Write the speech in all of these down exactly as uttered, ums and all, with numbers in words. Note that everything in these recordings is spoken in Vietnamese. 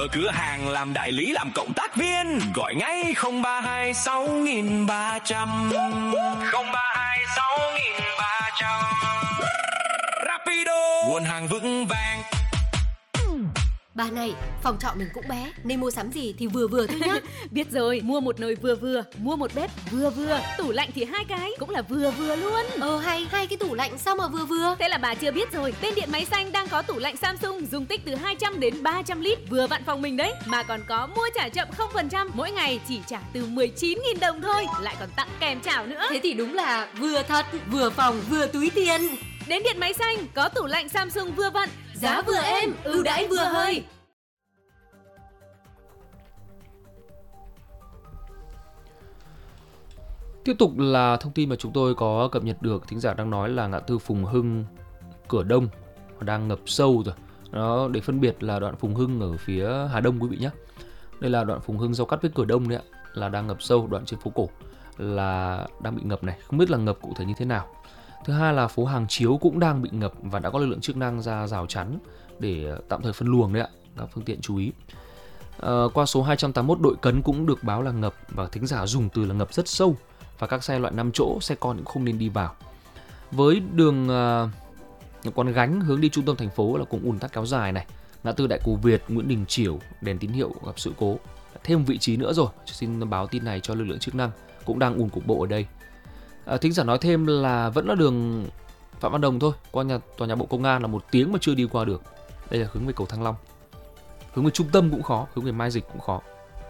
mở cửa hàng làm đại lý làm cộng tác viên, gọi ngay không ba hai sáu ba không không không ba hai sáu ba không không. Rapido, nguồn hàng vững vàng. Bà này, phòng trọ mình cũng bé nên mua sắm gì thì vừa vừa thôi nhá. Biết rồi, mua một nồi vừa vừa, mua một bếp vừa vừa, tủ lạnh thì hai cái cũng là vừa vừa luôn. Ờ hay, hai cái tủ lạnh sao mà vừa vừa? Thế là bà chưa biết rồi, bên Điện Máy Xanh đang có tủ lạnh Samsung dung tích từ hai trăm đến ba trăm lít, vừa vặn phòng mình đấy. Mà còn có mua trả chậm không phần trăm, mỗi ngày chỉ trả từ mười chín nghìn đồng thôi, lại còn tặng kèm chảo nữa. Thế thì đúng là vừa thật, vừa phòng, vừa túi tiền. Đến Điện Máy Xanh có tủ lạnh Samsung vừa vặn, giá vừa êm, ưu đãi vừa hơi. Tiếp tục là thông tin mà chúng tôi có cập nhật được. Thính giả đang nói là ngã tư Phùng Hưng Cửa Đông đang ngập sâu rồi. Đó, để phân biệt là đoạn Phùng Hưng ở phía Hà Đông quý vị nhé. Đây là đoạn Phùng Hưng giao cắt với Cửa Đông đấy ạ, là đang ngập sâu. Đoạn trên phố cổ là đang bị ngập này, không biết là ngập cụ thể như thế nào. Thứ hai là phố Hàng Chiếu cũng đang bị ngập và đã có lực lượng chức năng ra rào chắn để tạm thời phân luồng đấy ạ. Các phương tiện chú ý. À, qua số hai trăm tám mươi mốt Đội Cấn cũng được báo là ngập, và thính giả dùng từ là ngập rất sâu, và các xe loại năm chỗ, xe con cũng không nên đi vào. Với đường uh, Quán Gánh hướng đi trung tâm thành phố là cũng ùn tắc kéo dài này. Ngã tư Đại Cù Việt, Nguyễn Đình Chiểu, đèn tín hiệu gặp sự cố. Thêm vị trí nữa rồi, xin báo tin này cho lực lượng chức năng, cũng đang ùn cục bộ ở đây. À, thính giả nói thêm là vẫn là đường Phạm Văn Đồng thôi, qua nhà tòa nhà Bộ Công an là một tiếng mà chưa đi qua được. Đây là hướng về cầu Thăng Long. Hướng về trung tâm cũng khó, hướng về Mai Dịch cũng khó.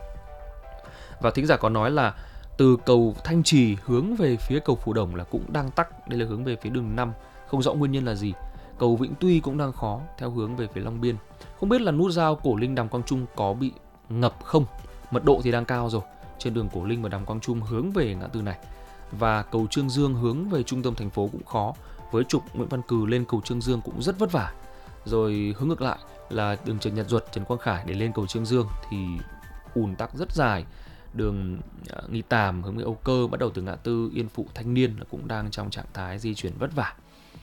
Và thính giả có nói là từ cầu Thanh Trì hướng về phía cầu Phú Đồng là cũng đang tắc. Đây là hướng về phía đường năm, không rõ nguyên nhân là gì. Cầu Vĩnh Tuy cũng đang khó theo hướng về phía Long Biên. Không biết là nút giao Cổ Linh Đàm Quang Trung có bị ngập không? Mật độ thì đang cao rồi. Trên đường Cổ Linh và Đàm Quang Trung hướng về ngã tư này. Và cầu Trương Dương hướng về trung tâm thành phố cũng khó. Với trục Nguyễn Văn Cừ lên cầu Trương Dương cũng rất vất vả. Rồi hướng ngược lại là đường Trần Nhật Duật, Trần Quang Khải để lên cầu Trương Dương thì ùn tắc rất dài. Đường Nghi Tàm hướng về Âu Cơ bắt đầu từ ngã tư Yên Phụ Thanh Niên là cũng đang trong trạng thái di chuyển vất vả.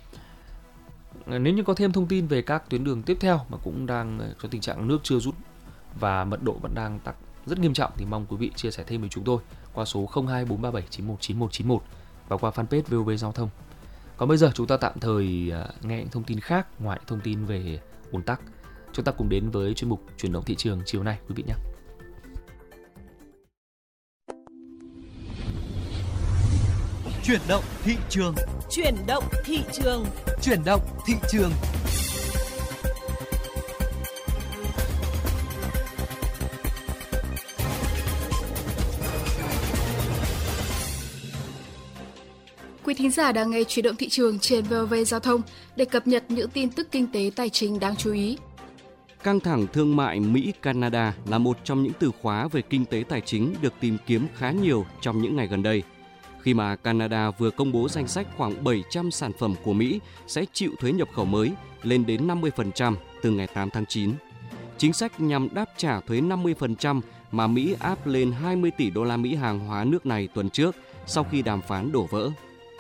Nếu như có thêm thông tin về các tuyến đường tiếp theo mà cũng đang trong tình trạng nước chưa rút và mật độ vẫn đang tắc rất nghiêm trọng thì mong quý vị chia sẻ thêm với chúng tôi qua số không hai bốn ba bảy chín một chín một chín một và qua fanpage vê o vê Giao thông. Còn bây giờ chúng ta tạm thời nghe những thông tin khác ngoài thông tin về ùn tắc. Chúng ta cùng đến với chuyên mục Chuyển động thị trường chiều nay quý vị nhé. Chuyển động thị trường. Chuyển động thị trường. Chuyển động thị trường. Quý thính giả đang nghe Chuyển động thị trường trên vê o vê Giao thông để cập nhật những tin tức kinh tế tài chính đáng chú ý. Căng thẳng thương mại Mỹ-Canada là một trong những từ khóa về kinh tế tài chính được tìm kiếm khá nhiều trong những ngày gần đây, khi mà Canada vừa công bố danh sách khoảng bảy trăm sản phẩm của Mỹ sẽ chịu thuế nhập khẩu mới lên đến năm mươi phần trăm từ ngày tám tháng chín. Chính sách nhằm đáp trả thuế năm mươi phần trăm mà Mỹ áp lên hai mươi tỷ đô la Mỹ hàng hóa nước này tuần trước sau khi đàm phán đổ vỡ.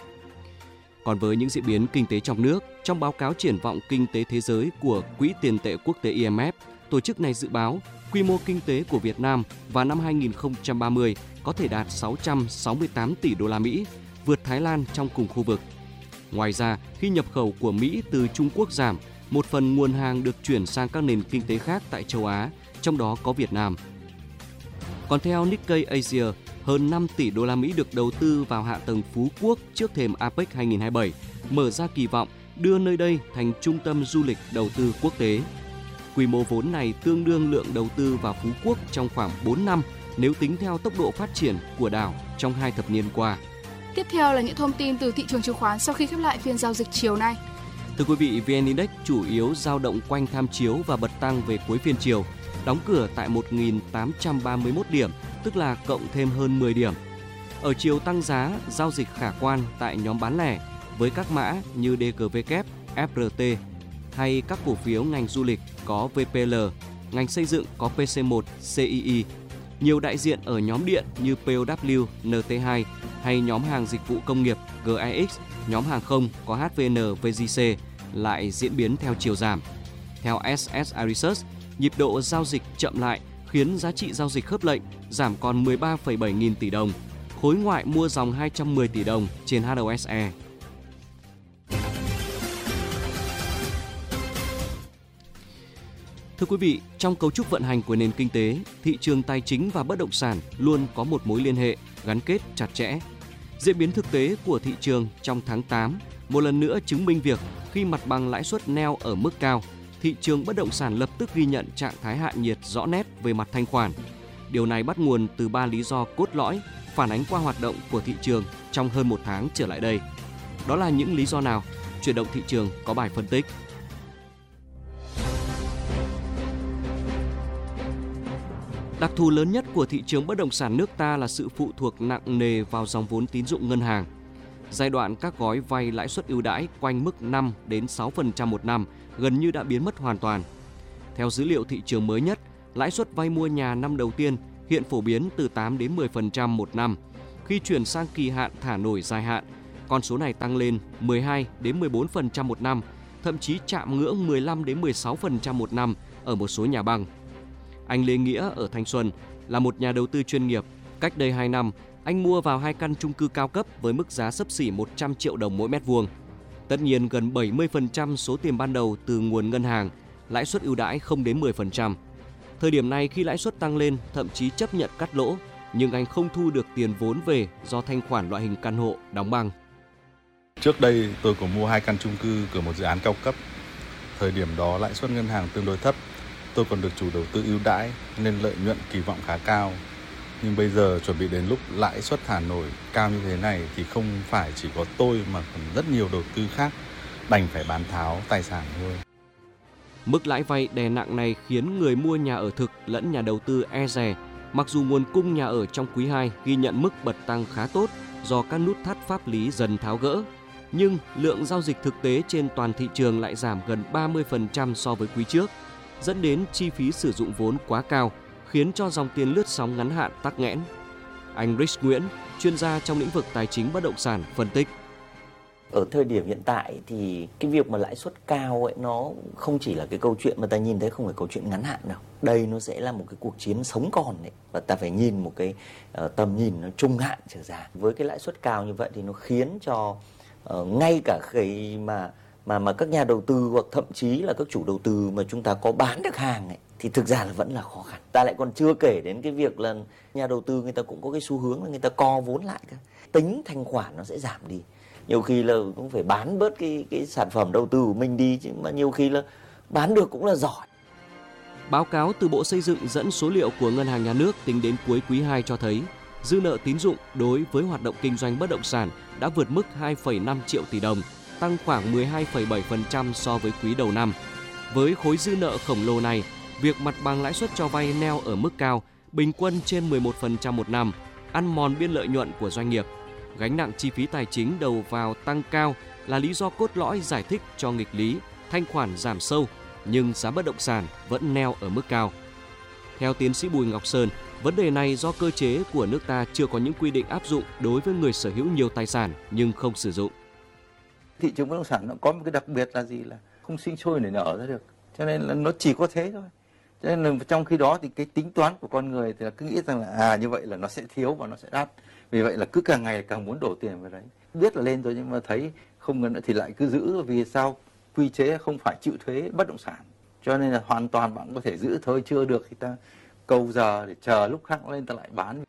Còn với những diễn biến kinh tế trong nước, trong báo cáo triển vọng kinh tế thế giới của Quỹ tiền tệ quốc tế I M F, tổ chức này dự báo quy mô kinh tế của Việt Nam vào năm hai không ba không có thể đạt sáu trăm sáu mươi tám tỷ đô la Mỹ, vượt Thái Lan trong cùng khu vực. Ngoài ra, khi nhập khẩu của Mỹ từ Trung Quốc giảm, một phần nguồn hàng được chuyển sang các nền kinh tế khác tại châu Á, trong đó có Việt Nam. Còn theo Nikkei Asia, hơn năm tỷ đô la Mỹ được đầu tư vào hạ tầng Phú Quốc trước thềm a pếch hai không hai bảy, mở ra kỳ vọng đưa nơi đây thành trung tâm du lịch đầu tư quốc tế. Quy mô vốn này tương đương lượng đầu tư vào Phú Quốc trong khoảng bốn năm nếu tính theo tốc độ phát triển của đảo trong hai thập niên qua. Tiếp theo là những thông tin từ thị trường chứng khoán sau khi khép lại phiên giao dịch chiều nay. Thưa quý vị, vê en Index chủ yếu dao động quanh tham chiếu và bật tăng về cuối phiên chiều, đóng cửa tại một nghìn tám trăm ba mươi mốt điểm, tức là cộng thêm hơn mười điểm. Ở chiều tăng giá, giao dịch khả quan tại nhóm bán lẻ với các mã như đê giê vê kép, ép rờ tê hay các cổ phiếu ngành du lịch có vê pê lờ, ngành xây dựng có pê xê một, xê i i. Nhiều đại diện ở nhóm điện như pê o vê kép, en tê hai hay nhóm hàng dịch vụ công nghiệp giê i ích, nhóm hàng không có hát vê en, vê giê xê lại diễn biến theo chiều giảm. Theo ét ét i Research, nhịp độ giao dịch chậm lại khiến giá trị giao dịch khớp lệnh giảm còn mười ba phẩy bảy nghìn tỷ đồng, khối ngoại mua dòng hai trăm mười tỷ đồng trên hát o ét e. Thưa quý vị, trong cấu trúc vận hành của nền kinh tế, thị trường tài chính và bất động sản luôn có một mối liên hệ, gắn kết chặt chẽ. Diễn biến thực tế của thị trường trong tháng tám một lần nữa chứng minh việc khi mặt bằng lãi suất neo ở mức cao, thị trường bất động sản lập tức ghi nhận trạng thái hạ nhiệt rõ nét về mặt thanh khoản. Điều này bắt nguồn từ ba lý do cốt lõi phản ánh qua hoạt động của thị trường trong hơn một tháng trở lại đây. Đó là những lý do nào? Chuyển động thị trường có bài phân tích. Đặc thù lớn nhất của thị trường bất động sản nước ta là sự phụ thuộc nặng nề vào dòng vốn tín dụng ngân hàng. Giai đoạn các gói vay lãi suất ưu đãi quanh mức năm đến sáu phần trăm một năm gần như đã biến mất hoàn toàn. Theo dữ liệu thị trường mới nhất, lãi suất vay mua nhà năm đầu tiên hiện phổ biến từ tám đến mười phần trăm một năm. Khi chuyển sang kỳ hạn thả nổi dài hạn, con số này tăng lên mười hai đến mười bốn phần trăm một năm, thậm chí chạm ngưỡng mười lăm đến mười sáu phần trăm một năm ở một số nhà băng. Anh Lê Nghĩa ở Thanh Xuân là một nhà đầu tư chuyên nghiệp. Cách đây hai năm, anh mua vào hai căn chung cư cao cấp với mức giá xấp xỉ một trăm triệu đồng mỗi mét vuông. Tất nhiên gần bảy mươi phần trăm số tiền ban đầu từ nguồn ngân hàng, lãi suất ưu đãi không đến mười phần trăm. Thời điểm này khi lãi suất tăng lên, thậm chí chấp nhận cắt lỗ, nhưng anh không thu được tiền vốn về do thanh khoản loại hình căn hộ đóng băng. Trước đây tôi có mua hai căn chung cư của một dự án cao cấp. Thời điểm đó lãi suất ngân hàng tương đối thấp, tôi còn được chủ đầu tư ưu đãi nên lợi nhuận kỳ vọng khá cao. Nhưng bây giờ chuẩn bị đến lúc lãi suất thả nổi cao như thế này thì không phải chỉ có tôi mà còn rất nhiều đầu tư khác đành phải bán tháo tài sản thôi. Mức lãi vay đè nặng này khiến người mua nhà ở thực lẫn nhà đầu tư e dè. Mặc dù nguồn cung nhà ở trong quý hai ghi nhận mức bật tăng khá tốt do các nút thắt pháp lý dần tháo gỡ, nhưng lượng giao dịch thực tế trên toàn thị trường lại giảm gần ba mươi phần trăm so với quý trước, dẫn đến chi phí sử dụng vốn quá cao, khiến cho dòng tiền lướt sóng ngắn hạn tắc nghẽn. Anh Rich Nguyễn, chuyên gia trong lĩnh vực tài chính bất động sản, phân tích. Ở thời điểm hiện tại thì cái việc mà lãi suất cao ấy nó không chỉ là cái câu chuyện mà ta nhìn thấy, không phải câu chuyện ngắn hạn đâu. Đây nó sẽ là một cái cuộc chiến sống còn đấy, và ta phải nhìn một cái uh, tầm nhìn nó trung hạn trở dài. Với cái lãi suất cao như vậy thì nó khiến cho uh, ngay cả khi mà mà mà các nhà đầu tư hoặc thậm chí là các chủ đầu tư mà chúng ta có bán được hàng ấy, thì thực ra là vẫn là khó khăn. Ta lại còn chưa kể đến cái việc là nhà đầu tư người ta cũng có cái xu hướng là người ta co vốn lại cơ. Tính thanh khoản nó sẽ giảm đi. Nhiều khi là cũng phải bán bớt cái cái sản phẩm đầu tư của mình đi, chứ mà nhiều khi là bán được cũng là giỏi. Báo cáo từ Bộ Xây dựng dẫn số liệu của Ngân hàng Nhà nước tính đến cuối quý hai cho thấy dư nợ tín dụng đối với hoạt động kinh doanh bất động sản đã vượt mức hai phẩy năm triệu tỷ đồng, tăng khoảng mười hai phẩy bảy phần trăm so với quý đầu năm. Với khối dư nợ khổng lồ này, việc mặt bằng lãi suất cho vay neo ở mức cao, bình quân trên mười một phần trăm một năm, ăn mòn biên lợi nhuận của doanh nghiệp. Gánh nặng chi phí tài chính đầu vào tăng cao là lý do cốt lõi giải thích cho nghịch lý thanh khoản giảm sâu, nhưng giá bất động sản vẫn neo ở mức cao. Theo tiến sĩ Bùi Ngọc Sơn, vấn đề này do cơ chế của nước ta chưa có những quy định áp dụng đối với người sở hữu nhiều tài sản nhưng không sử dụng. Thị trường bất động sản nó có một cái đặc biệt là gì, là không sinh sôi nảy nở ra được, cho nên là nó chỉ có thế thôi. Cho nên là trong khi đó thì cái tính toán của con người thì là cứ nghĩ rằng là à như vậy là nó sẽ thiếu và nó sẽ đắt. Vì vậy là cứ càng ngày càng muốn đổ tiền vào đấy. Biết là lên rồi nhưng mà thấy không ngờ nữa thì lại cứ giữ, vì sao quy chế không phải chịu thuế bất động sản. Cho nên là hoàn toàn bạn có thể giữ thôi, chưa được thì ta câu giờ để chờ lúc khác lên ta lại bán.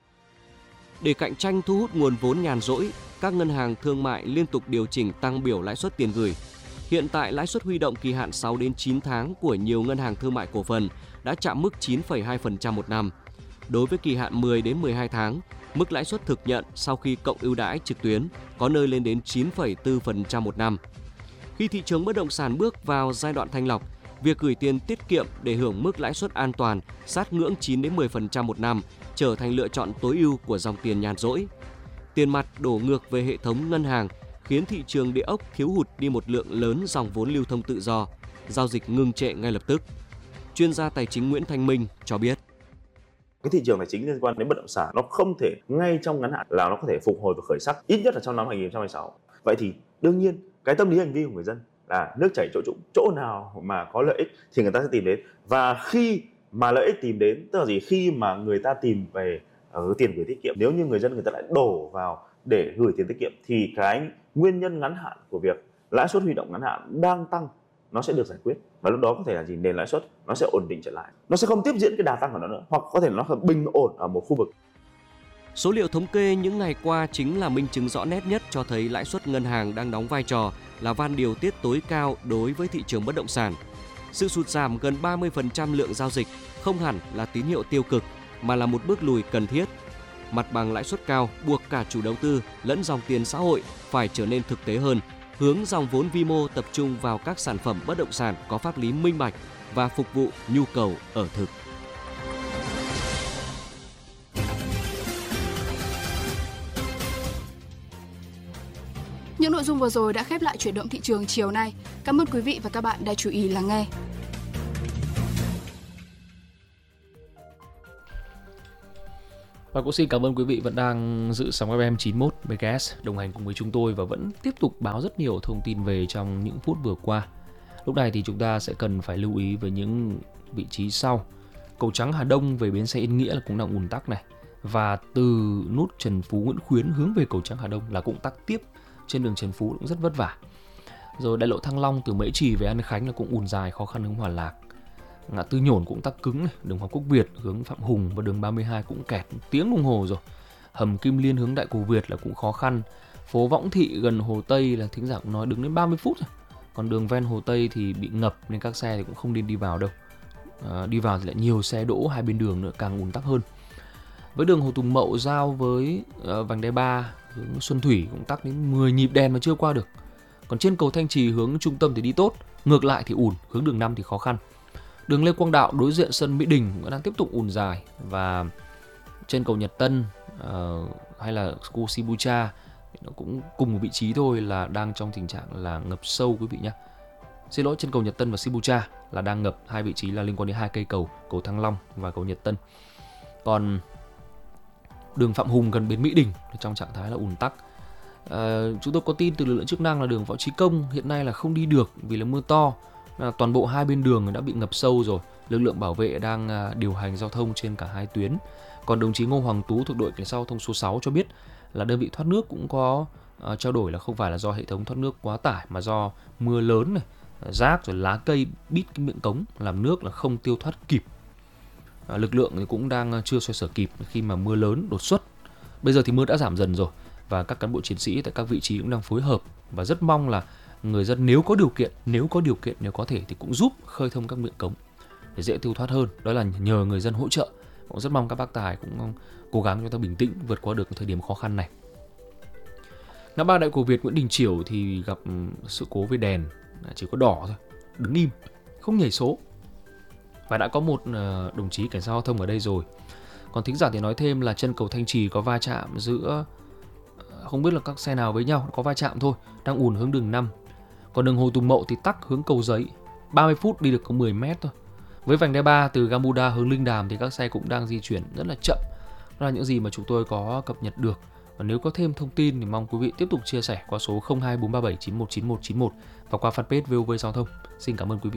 Để cạnh tranh thu hút nguồn vốn nhàn rỗi, các ngân hàng thương mại liên tục điều chỉnh tăng biểu lãi suất tiền gửi. Hiện tại lãi suất huy động kỳ hạn sáu đến chín tháng của nhiều ngân hàng thương mại cổ phần đã chạm mức chín phẩy hai phần trăm một năm. Đối với kỳ hạn mười đến mười hai tháng, mức lãi suất thực nhận sau khi cộng ưu đãi trực tuyến có nơi lên đến chín phẩy bốn phần trăm một năm. Khi thị trường bất động sản bước vào giai đoạn thanh lọc, việc gửi tiền tiết kiệm để hưởng mức lãi suất an toàn sát ngưỡng chín đến mười phần trăm một năm trở thành lựa chọn tối ưu của dòng tiền nhàn rỗi. Tiền mặt đổ ngược về hệ thống ngân hàng khiến thị trường địa ốc thiếu hụt đi một lượng lớn dòng vốn lưu thông tự do, giao dịch ngưng trệ ngay lập tức. Chuyên gia tài chính Nguyễn Thanh Minh cho biết. Cái thị trường tài chính liên quan đến bất động sản nó không thể ngay trong ngắn hạn là nó có thể phục hồi và khởi sắc, ít nhất là trong năm hai nghìn không trăm mười sáu. Vậy thì đương nhiên cái tâm lý hành vi của người dân là nước chảy chỗ trũng, chỗ nào mà có lợi ích thì người ta sẽ tìm đến. Và khi mà lợi ích tìm đến, tức là gì? Khi mà người ta tìm về uh, tiền gửi tiết kiệm, nếu như người dân người ta lại đổ vào để gửi tiền tiết kiệm thì cái nguyên nhân ngắn hạn của việc lãi suất huy động ngắn hạn đang tăng nó sẽ được giải quyết, và lúc đó có thể là gì? Nền lãi suất nó sẽ ổn định trở lại, nó sẽ không tiếp diễn cái đà tăng của nó nữa, hoặc có thể nó bình ổn ở một khu vực. Số liệu thống kê những ngày qua chính là minh chứng rõ nét nhất cho thấy lãi suất ngân hàng đang đóng vai trò là van điều tiết tối cao đối với thị trường bất động sản. Sự sụt giảm gần ba mươi phần trăm lượng giao dịch không hẳn là tín hiệu tiêu cực mà là một bước lùi cần thiết. Mặt bằng lãi suất cao buộc cả chủ đầu tư lẫn dòng tiền xã hội phải trở nên thực tế hơn, hướng dòng vốn vi mô tập trung vào các sản phẩm bất động sản có pháp lý minh bạch và phục vụ nhu cầu ở thực. Những nội dung vừa rồi đã khép lại chuyển động thị trường chiều nay. Cảm ơn quý vị và các bạn đã chú ý lắng nghe. Và cũng xin cảm ơn quý vị vẫn đang giữ sóng ép em chín mươi mốt mê ga héc đồng hành cùng với chúng tôi và vẫn tiếp tục báo rất nhiều thông tin về trong những phút vừa qua. Lúc này thì chúng ta sẽ cần phải lưu ý với những vị trí sau. Cầu Trắng Hà Đông về bến xe Yên Nghĩa là cũng đang ùn tắc này. Và từ nút Trần Phú Nguyễn Khuyến hướng về cầu Trắng Hà Đông là cũng tắc tiếp. Trên đường Trần Phú cũng rất vất vả. Rồi đại lộ Thăng Long từ Mễ Trì về An Khánh là cũng ùn dài, khó khăn hướng Hòa Lạc. Ngã tư Nhổn cũng tắc cứng này, đường Hoàng Quốc Việt hướng Phạm Hùng và đường ba mươi hai cũng kẹt tiếng đồng hồ rồi. Hầm Kim Liên hướng Đại Cổ Việt là cũng khó khăn. Phố Võng Thị gần Hồ Tây là thính giả cũng nói đứng đến ba mươi phút rồi. Còn đường ven Hồ Tây thì bị ngập nên các xe thì cũng không nên đi vào đâu. À, đi vào thì lại nhiều xe đỗ hai bên đường nữa, càng ùn tắc hơn. Với đường Hồ Tùng Mậu giao với uh, vành đai ba hướng Xuân Thủy cũng tắc đến mười nhịp đèn mà chưa qua được. Còn trên cầu Thanh Trì hướng trung tâm thì đi tốt, ngược lại thì ùn, hướng đường năm thì khó khăn. Đường Lê Quang Đạo đối diện sân Mỹ Đình cũng đang tiếp tục ùn dài, và trên cầu Nhật Tân uh, hay là khu Shibuya nó cũng cùng một vị trí thôi, là đang trong tình trạng là ngập sâu quý vị nhé. Xin lỗi, trên cầu Nhật Tân và Shibuya là đang ngập, hai vị trí là liên quan đến hai cây cầu, cầu Thăng Long và cầu Nhật Tân. Còn đường Phạm Hùng gần bến Mỹ Đình trong trạng thái là ùn tắc. À, chúng tôi có tin từ lực lượng chức năng là đường Võ Chí Công hiện nay là không đi được vì là mưa to. À, toàn bộ hai bên đường đã bị ngập sâu rồi. Lực lượng bảo vệ đang à, điều hành giao thông trên cả hai tuyến. Còn đồng chí Ngô Hoàng Tú thuộc đội cảnh sát giao thông số sáu cho biết là đơn vị thoát nước cũng có à, trao đổi là không phải là do hệ thống thoát nước quá tải mà do mưa lớn này, rác rồi lá cây bít cái miệng cống làm nước là không tiêu thoát kịp. À, lực lượng thì cũng đang chưa xoay sở kịp khi mà mưa lớn đột xuất. Bây giờ thì mưa đã giảm dần rồi và các cán bộ chiến sĩ tại các vị trí cũng đang phối hợp, và rất mong là người dân nếu có điều kiện, nếu có điều kiện nếu có thể thì cũng giúp khơi thông các miệng cống để dễ tiêu thoát hơn. Đó là nhờ người dân hỗ trợ. Cũng rất mong các bác tài cũng cố gắng cho ta bình tĩnh vượt qua được thời điểm khó khăn này. Ngã ba Đại Cổ Việt Nguyễn Đình Chiểu thì gặp sự cố về đèn, chỉ có đỏ thôi, đứng im, không nhảy số. Và đã có một đồng chí cảnh sát giao thông ở đây rồi. Còn thính giả thì nói thêm là chân cầu Thanh Trì có va chạm giữa, không biết là các xe nào với nhau, có va chạm thôi, đang ùn hướng đường năm. Còn đường Hồ Tùng Mậu thì tắc hướng Cầu Giấy, ba mươi phút đi được có mười mét thôi. Với vành đai ba từ Gamuda hướng Linh Đàm thì các xe cũng đang di chuyển rất là chậm. Đó là những gì mà chúng tôi có cập nhật được. Và nếu có thêm thông tin thì mong quý vị tiếp tục chia sẻ qua số không hai bốn ba bảy chín một chín một chín một và qua fanpage vê o vê Giao thông. Xin cảm ơn quý vị.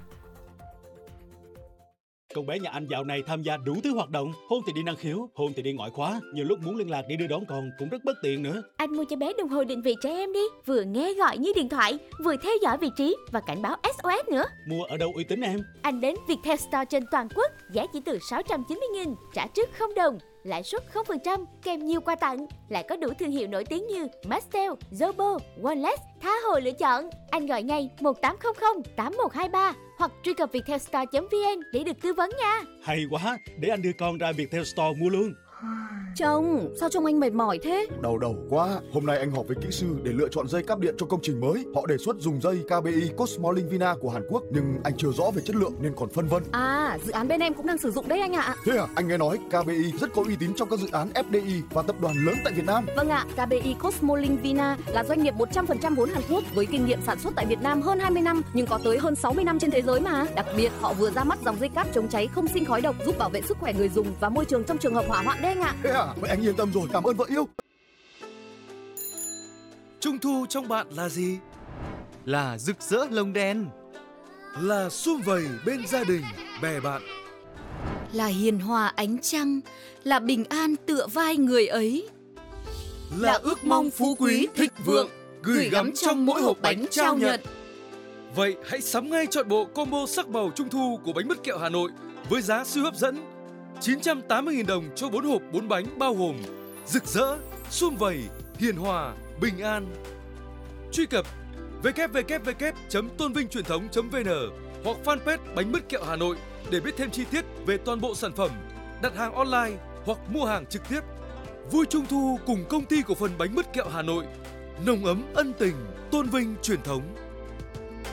Con bé nhà anh dạo này tham gia đủ thứ hoạt động, hôm thì đi năng khiếu, hôm thì đi ngoại khóa, nhiều lúc muốn liên lạc để đưa đón con cũng rất bất tiện nữa. Anh mua cho bé đồng hồ định vị trẻ em đi, vừa nghe gọi như điện thoại, vừa theo dõi vị trí và cảnh báo ét o ét nữa. Mua ở đâu uy tín em? Anh đến Viettel Store trên toàn quốc, giá chỉ từ sáu trăm chín mươi nghìn, trả trước không đồng, lãi suất không phần trăm, kèm nhiều quà tặng, lại có đủ thương hiệu nổi tiếng như Mastel, Zobo, Wallace, tha hồ lựa chọn. Anh gọi ngay một tám không không tám một hai ba hoặc truy cập viettelstore chấm vn để được tư vấn nha. Hay quá, để anh đưa con ra Viettel Store mua luôn. Chồng, sao trông anh mệt mỏi thế? Đau đầu quá. Hôm nay anh họp với kỹ sư để lựa chọn dây cáp điện cho công trình mới. Họ đề xuất dùng dây ca bê i Cosmolink Vina của Hàn Quốc, nhưng anh chưa rõ về chất lượng nên còn phân vân. À, dự án bên em cũng đang sử dụng đấy anh ạ. Thế à? Anh nghe nói ca bê i rất có uy tín trong các dự án ép đê i và tập đoàn lớn tại Việt Nam. Vâng ạ, ca bê i Cosmolink Vina là doanh nghiệp một trăm phần trăm vốn Hàn Quốc với kinh nghiệm sản xuất tại Việt Nam hơn hai mươi năm, nhưng có tới hơn sáu mươi năm trên thế giới mà. Đặc biệt, họ vừa ra mắt dòng dây cáp chống cháy không sinh khói độc, giúp bảo vệ sức khỏe người dùng và môi trường trong trường hợp hỏa hoạn đấy anh ạ. Thế à? Vậy anh yên tâm rồi, cảm ơn vợ yêu. Trung thu trong bạn là gì? là rực rỡ lồng đèn, là sum vầy bên gia đình, bè bạn, là hiền hòa ánh trăng, là bình an tựa vai người ấy, là ước mong phú quý thịnh vượng gửi gắm trong mỗi hộp bánh trao nhận. Vậy hãy sắm ngay chọn bộ combo sắc màu trung thu của bánh mứt kẹo Hà Nội với giá siêu hấp dẫn chín trăm tám mươi nghìn đồng cho bốn hộp bốn bánh bao gồm rực rỡ, sum vầy, hiền hòa, bình an. Truy cập w w w chấm tôn vinh truyền thống chấm v n hoặc fanpage bánh mứt kẹo Hà Nội để biết thêm chi tiết về toàn bộ sản phẩm, đặt hàng online hoặc mua hàng trực tiếp. Vui Trung thu cùng công ty cổ phần bánh mứt kẹo Hà Nội, nồng ấm ân tình, tôn vinh truyền thống.